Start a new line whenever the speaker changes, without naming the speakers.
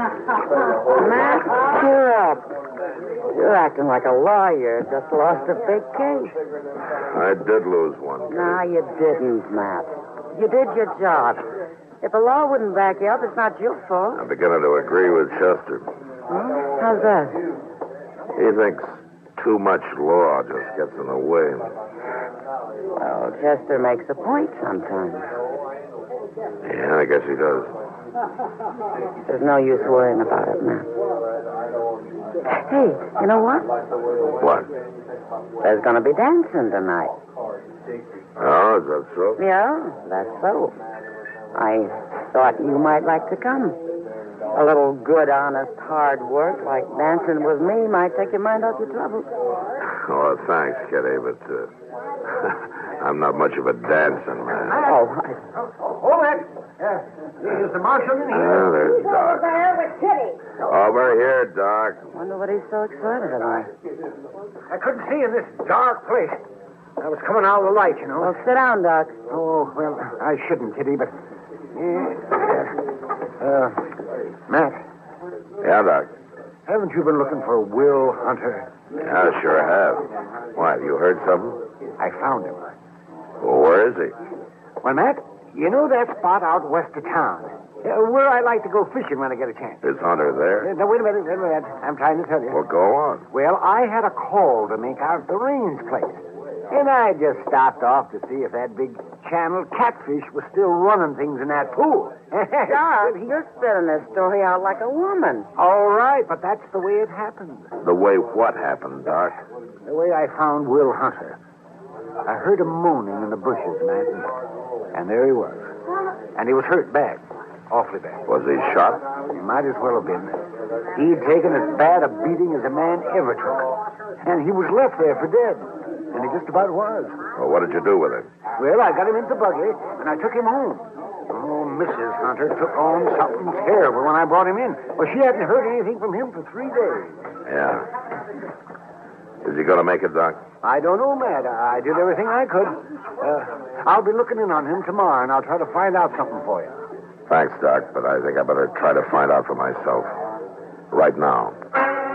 Matt, cheer up. You're acting like a lawyer. Just lost a big case.
I did lose one.
No, you didn't, Matt. You did your job. If the law wouldn't back you up, it's not your fault.
I'm beginning to agree with Chester.
How's that?
He thinks too much law just gets in the way.
Well, Chester makes a point sometimes.
Yeah, I guess he does.
There's no use worrying about it, Matt. Hey, you know what?
What?
There's going to be dancing tonight.
Oh, is that so?
Yeah, that's so. I thought you might like to come. A little good, honest, hard work like dancing with me might take your mind off your troubles.
Oh, thanks, Kitty, but I'm not much of a dancing man.
Oh,
Hold it. Is the marshal in here?
Oh, there's Doc.
There with Kitty.
Over here, Doc.
wonder what he's so excited about.
I couldn't see in this dark place. I was coming out of the light, you know.
Well, sit down, Doc.
Oh, well, I shouldn't, Kitty, but... Matt,
Yeah, Doc.
haven't you been looking for Will Hunter?
Yeah, sure have. Why, have you heard something?
I found him.
Well, where is he?
Well, Matt, you know that spot out west of town? Where I like to go fishing when I get a chance.
Is Hunter there?
Now, wait a minute. I'm trying to tell you.
Well, go on.
Well, I had a call to make out at the Rains place. And I just stopped off to see if that big channel catfish was still running things in that pool.
Doc, you're spelling this story out like a woman.
All right, but that's the way it happened.
The way what happened, Doc?
The way I found Will Hunter. I heard him moaning in the bushes, Matt, and there he was. And he was hurt bad. Awfully bad.
Was he shot?
He might as well have been. He'd taken as bad a beating as a man ever took. And he was left there for dead. And he just about was.
Well, what did you do with him?
Well, I got him into the buggy, and I took him home. Oh, Mrs. Hunter took on something terrible when I brought him in. Well, she hadn't heard anything from him for 3 days.
Yeah. Is he going to make it, Doc?
I don't know, Matt. I did everything I could. I'll be looking in on him tomorrow, and I'll try to find out something for you.
Thanks, Doc, but I think I better try to find out for myself. Right now.